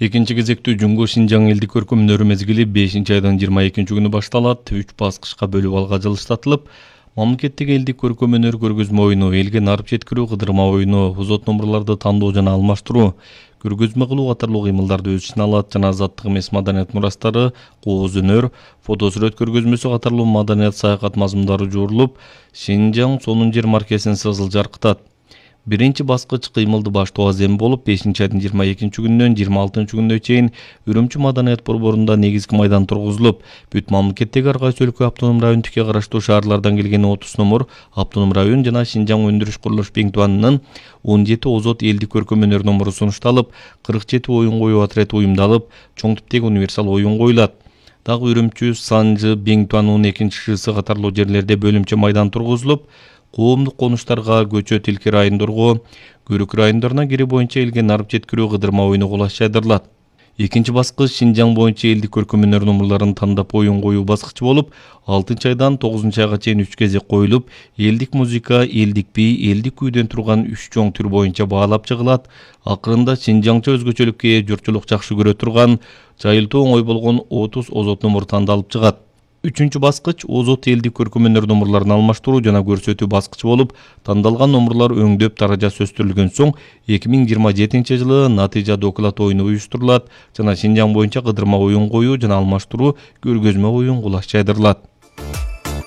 Экинчи кезектүү Жуңгу Шинжаң элдик көркөм өнөрү мезгили 5-айдын 22-күнү башталат. 3 баскычка бөлүп алга жылыштатылып, мамлекеттик элдик көркөм өнөр көргөзмө оюну, элге нарып жеткирүү кыдырма оюну, узот номурларды тандоо жана алмаштыруу, көргөзмө кылуу катарлуу кыймылдарды өз ичине алат жана азаттык эмес маданият мурастары, кооз өнөр, фотосүрөт көргөзмөсү катарлуу маданият саякат мазмундары жуурулуп, Шинжаң сонун жер маркесин сызыл жаркытат. Биринчи баскыч кыймылды баштоо азем болуп, 5-айдын 22-күнүнөн 26-күнүнө чейин Үрүмчү маданият борборунда негизги майдан тургузулуп, бүт мамлекеттеги ар кайсы өлкө автоном районтикке караштуу шаарлардан келген 30 номур автоном район жана Шинжаң өндүрүш курулуш Беңтуанынын 17 озот элдик көркөм өнөр номуру сунушталып, 47 оюн коюу отряд уюмдалып, чоң типтеги универсал оюн коюлат. Дагы Үрүмчү, Санжы, Беңтуанынын 2-шысы катарлуу жерлерде бөлүмчө майдан тургузулуп, коомдук конуштарга көчө тилки райондорго, көрүк райондоруна кири боюнча элге нарып жеткирүү кыдырма оюну кулаш жайдырылат. Экинчи баскыч Шинжаң боюнча элдик көркөм өнөр номурларын тандап оюн коюу баскычы болуп, 6-айдан 9-айга чейин 3 кезек коюлуп, элдик музыка, элдик би, элдик күйдөн турган 3 чоң түр боюнча баалап чыгылат. Акырында Шинжаңча өзгөчөлүккө ээ, журтчулук жакшы көрө турган, жайылтуу оңой болгон 30 озот номур тандалып чыгат. 3-чү баскыч озот элдик көркөм өнөр номурларын алмаштыруу жана көрсөтүү баскычы болуп, тандалган номурлар өңдөп даражасы өстүрүлгөн соң 2027-жылы натыйжа доклад оюну уюштурулат жана Шинжаң боюнча кыдырма оюн коюу жана алмаштыруу көргөзмө оюн кулаш жайдырылат.